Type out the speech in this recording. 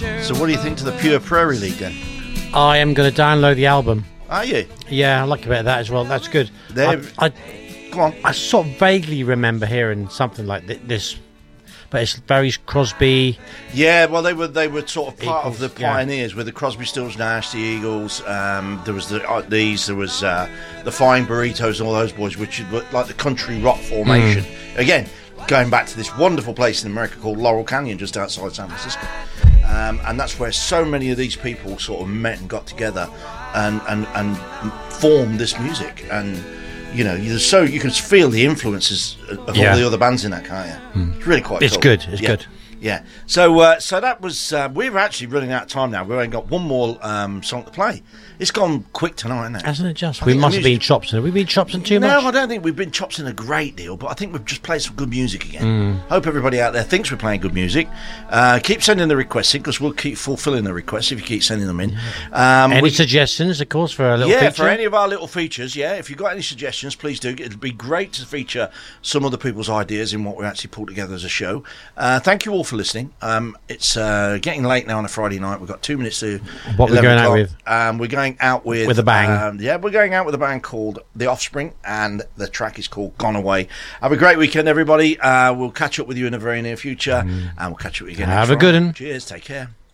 So what do you think to the Pure Prairie League then? I am going to download the album. Are you? Yeah, I like a bit of that as well. That's good. Go on. I sort of vaguely remember hearing something like this, but it's very Crosby. Yeah, well, they were sort of part Eagles, of the pioneers with the Crosby, Stills, Nash, the Eagles. There was there was the Flying Burritos and all those boys, which were like the country rock formation. Again, going back to this wonderful place in America called Laurel Canyon, just outside San Francisco. And that's where so many of these people sort of met and got together and formed this music. And you know, you can feel the influences of all the other bands in that, can't you? It's really quite. It's cool. good. It's good. Yeah. So that was. We're actually running out of time now. We've only got one more song to play. It's gone quick tonight, hasn't it? Hasn't it just? We must have been chopsing. Have we been chopsing too much? No, I don't think we've been chopsing a great deal, but I think we've just played some good music again. Hope everybody out there thinks we're playing good music. Keep sending the requests in, because we'll keep fulfilling the requests if you keep sending them in. Any suggestions, of course, for a little feature? Yeah, for any of our little features, if you've got any suggestions, please do. It'd be great to feature some other people's ideas in what we actually pulled together as a show. Thank you all for listening. It's getting late now on a Friday night. We've got 2 minutes to what we're going out with. We're going out with a bang. We're going out with a band called The Offspring, and the track is called Gone Away. Have a great weekend, everybody. We'll catch up with you in the very near future, and we'll catch up with you again. Have a good one. Cheers. Take care.